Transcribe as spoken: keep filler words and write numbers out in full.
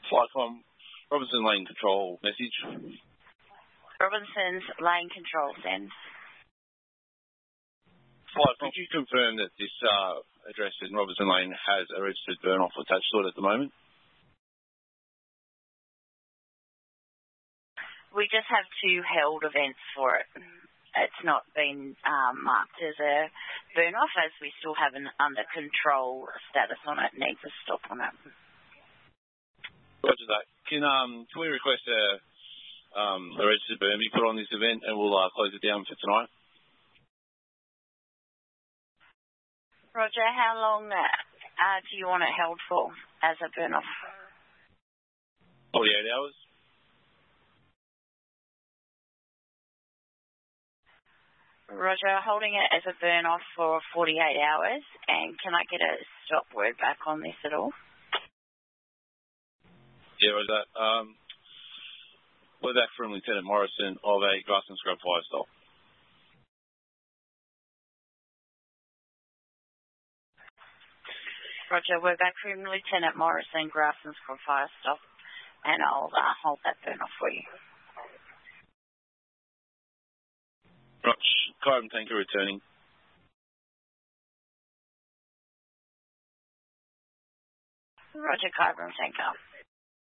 Flightcom, Robinson Lane Control message. Robinson's Lane Control send. Flightcom, could you confirm that this uh, address in Robinson Lane has a registered burn-off attached to it at the moment? We just have two held events for it. It's not been um, marked as a burn-off, as we still have an under control status on it, needs a stop on it. Roger that. Can, um, can we request a, um, a registered burn be put on this event, and we'll uh, close it down for tonight? Roger, how long uh, uh, do you want it held for as a burn-off? forty-eight hours. Roger, holding it as a burn-off for forty-eight hours, and can I get a stop word back on this at all? Yeah, Roger. Um, we're back from Lieutenant Morrison of a grass and scrub fire stop. Roger, we're back from Lieutenant Morrison, grass and scrub fire stop, and I'll uh, hold that burn-off for you. Roger. Kyabram tanker returning. Roger, Kyabram tanker.